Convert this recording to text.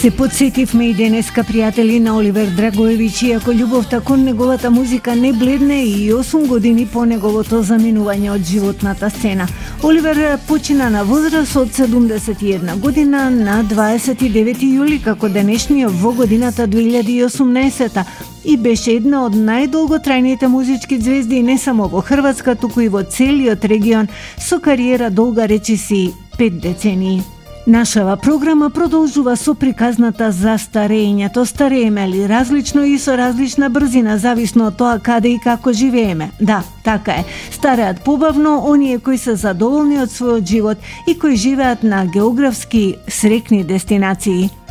Се подсетивме и денеска, пријатели, на Оливер Драгоевич, иако љубовта кон неговата музика не бледне и 8 години по неговото заминување од животната сцена. Оливер почина на возраст од 71 година на 29 јули, како денешниот во годината 2018 и беше една од најдолготрајните музички звезди не само во Хрватска, туку и во целиот регион, со кариера долга речиси 5 децении. Нашава програма продолжува со приказната за старењето. Старееме ли различно и со различна брзина, зависно од тоа каде и како живееме? Да, така е. Стареат побавно оние кои се задоволни од својот живот и кои живеат на географски срекни дестинации.